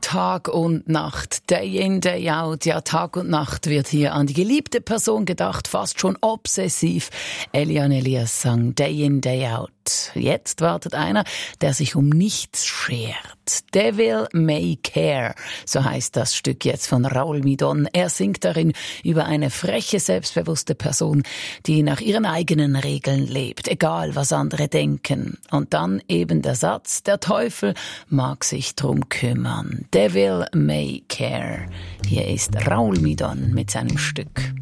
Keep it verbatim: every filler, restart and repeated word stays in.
Tag und Nacht, Day in, Day out, ja, Tag und Nacht wird hier an die geliebte Person gedacht, fast schon obsessiv. Elian Elias sang Day in, Day out. Jetzt wartet einer, der sich um nichts schert. Devil May Care, so heißt das Stück jetzt von Raul Midon. Er singt darin über eine freche, selbstbewusste Person, die nach ihren eigenen Regeln lebt, egal was andere denken. Und dann eben der Satz, der Teufel mag sich drum kümmern. Devil May Care. Hier ist Raul Midon mit seinem Stück.